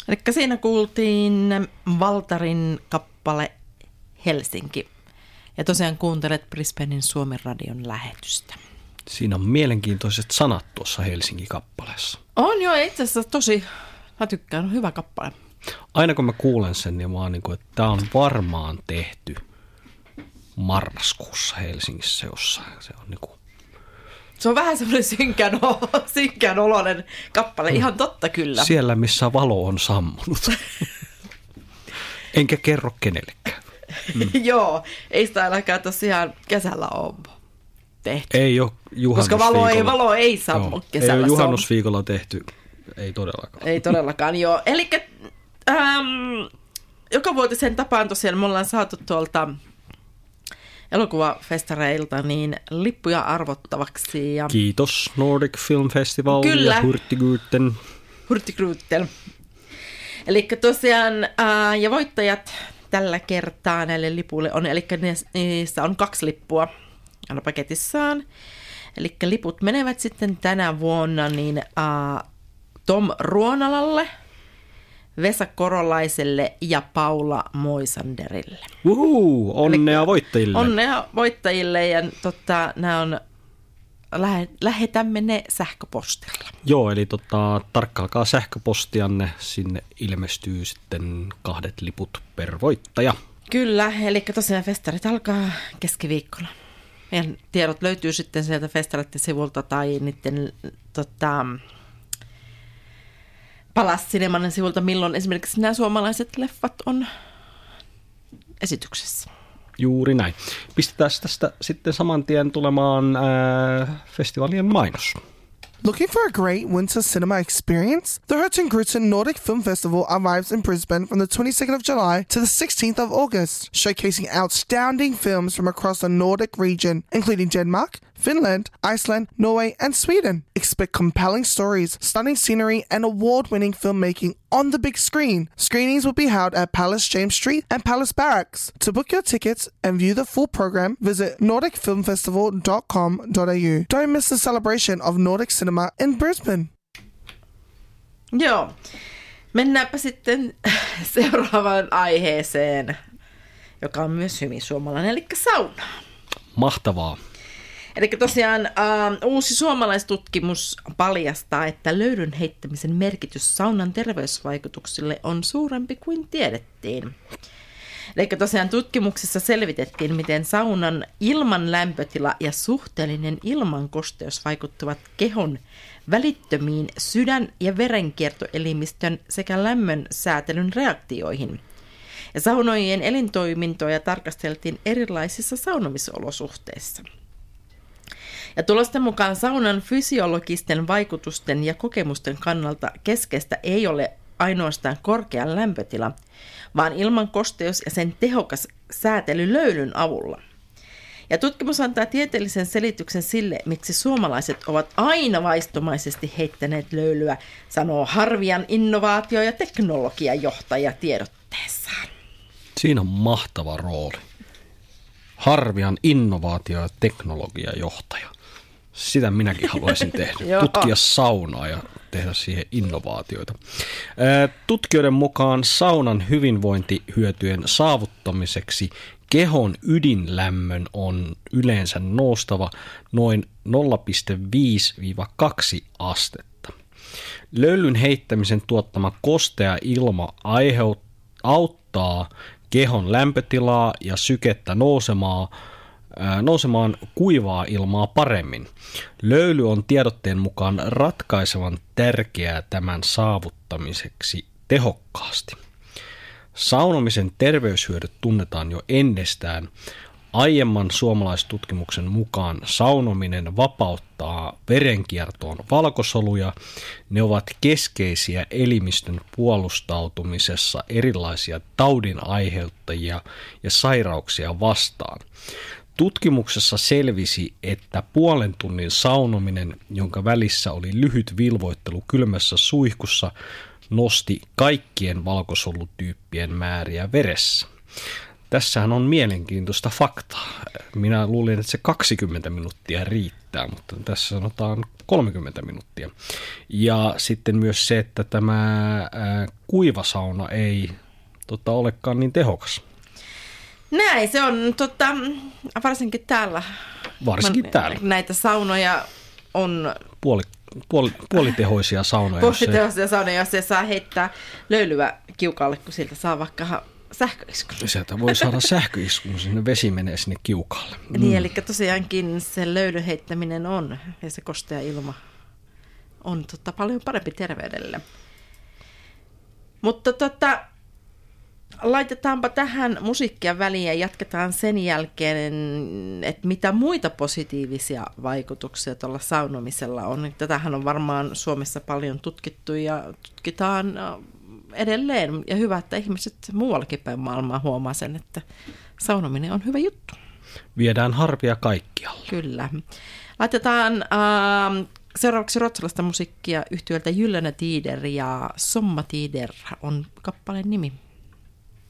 Eli siinä kuultiin Valtarin kappale Helsinki. Ja tosiaan kuuntelet Brisbanein Suomen radion lähetystä. Siinä on mielenkiintoiset sanat tuossa Helsinki-kappaleessa. On jo itse asiassa mä tykkään, hyvä kappale. Aina kun mä kuulen sen, niin mä oon niin kuin, että tää on varmaan tehty marraskuussa Helsingissä jossain. Se on niin kuin... Se on vähän semmoinen synkän oloinen kappale, ihan totta kyllä. Siellä, missä valo on sammunut. Enkä kerro kenellekään. Joo, ei sitä ainakaan tosiaan kesällä ole tehty. Ei ole juhannusviikolla. Koska valo ei sammu kesällä. Ei ole juhannusviikolla tehty, ei todellakaan. Ei todellakaan, joo. Eli joka vuotisen tapaan tosiaan me ollaan saatu tuolta elokuvafestareilta niin lippuja arvottavaksi. Ja kiitos Nordic Film Festival kyllä. Ja Hurtigruten. Eli tosiaan, ja voittajat tällä kertaa näille lipuille on, eli niissä on 2 lippua aina paketissaan. Eli liput menevät sitten tänä vuonna niin Tom Ruonalalle, Vesa Korolaiselle ja Paula Moisanderille. Onnea eli voittajille. Onnea voittajille ja nämä on, lähetämme ne sähköpostilla. Joo, eli tarkkailkaa sähköpostianne, sinne ilmestyy sitten 2 liput per voittaja. Kyllä, eli tosiaan festarit alkaa keskiviikkona. Meidän tiedot löytyy sitten sieltä festareiden sivulta tai niiden Palas Cinemanen sivulta, milloin esimerkiksi nämä suomalaiset leffat on esityksessä. Juuri näin. Pistetään tästä sitten saman tien tulemaan festivaalien mainos. Looking for a great winter cinema experience? The Hurtigruten Nordic Film Festival arrives in Brisbane from the 22nd of July to the 16th of August, showcasing outstanding films from across the Nordic region, including Denmark, Finland, Iceland, Norway, and Sweden. Expect compelling stories, stunning scenery, and award-winning filmmaking on the big screen. Screenings will be held at Palace James Street and Palace Barracks. To book your tickets and view the full program, visit nordicfilmfestival.com.au. Don't miss the celebration of Nordic cinema in Brisbane. Joo, mennäänpä sitten seuraavaan aiheeseen, joka on myös hyvin suomalainen, eli sauna. Mahtavaa. Eli tosiaan uusi suomalaistutkimus paljastaa, että löylyn heittämisen merkitys saunan terveysvaikutuksille on suurempi kuin tiedettiin. Eli tosiaan tutkimuksessa selvitettiin, miten saunan ilman lämpötila ja suhteellinen ilmankosteus vaikuttavat kehon välittömiin sydän- ja verenkiertoelimistön sekä lämmön säätelyn reaktioihin. Ja saunojen elintoimintoja tarkasteltiin erilaisissa saunomisolosuhteissa. Ja tulosten mukaan saunan fysiologisten vaikutusten ja kokemusten kannalta keskeistä ei ole ainoastaan korkea lämpötila, vaan ilman kosteus ja sen tehokas säätely löylyn avulla. Ja tutkimus antaa tieteellisen selityksen sille, miksi suomalaiset ovat aina vaistomaisesti heittäneet löylyä, sanoo Harvian innovaatio- ja teknologiajohtaja tiedotteessaan. Siinä on mahtava rooli. Harvian innovaatio- ja teknologiajohtaja. Sitä minäkin haluaisin tehdä. Tutkia saunaa ja tehdä siihen innovaatioita. Tutkijoiden mukaan saunan hyvinvointihyötyjen saavuttamiseksi kehon ydinlämmön on yleensä noustava noin 0,5-2 astetta. Löylyn heittämisen tuottama kostea ilma auttaa kehon lämpötilaa ja sykettä nousemaan kuivaa ilmaa paremmin. Löyly on tiedotteen mukaan ratkaisevan tärkeää tämän saavuttamiseksi tehokkaasti. Saunomisen terveyshyödyt tunnetaan jo ennestään. Aiemman suomalaistutkimuksen mukaan saunominen vapauttaa verenkiertoon valkosoluja. Ne ovat keskeisiä elimistön puolustautumisessa erilaisia taudin aiheuttajia ja sairauksia vastaan. Tutkimuksessa selvisi, että puolen tunnin saunominen, jonka välissä oli lyhyt vilvoittelu kylmässä suihkussa, nosti kaikkien valkosolutyyppien määriä veressä. Tässähän on mielenkiintoista faktaa. Minä luulin, että se 20 minuuttia riittää, mutta tässä sanotaan 30 minuuttia. Ja sitten myös se, että tämä kuivasauna ei olekaan niin tehokas. Näin, se on varsinkin täällä. Varsinkin täällä. Näitä saunoja on... Puolitehoisia saunoja. Puolitehoisia saunoja, jos se saa heittää löylyä kiukaalle, kun siltä saa vaikka sähköiskun. Sieltä voi saada sähköiskun, sinne vesi menee sinne kiukaalle. Niin, eli tosiaankin se löylyn heittäminen on, ja se kostea ilma on paljon parempi terveydelle. Mutta laitetaanpa tähän musiikkia väliin ja jatketaan sen jälkeen, että mitä muita positiivisia vaikutuksia tuolla saunomisella on. Tätähän on varmaan Suomessa paljon tutkittu ja tutkitaan edelleen. Ja hyvä, että ihmiset muuallakin päin maailmaa huomaa sen, että saunominen on hyvä juttu. Viedään harpia kaikkialle. Kyllä. Laitetaan seuraavaksi ruotsalaista musiikkia yhtiöltä Gyllene Tider ja Sommartider on kappaleen nimi.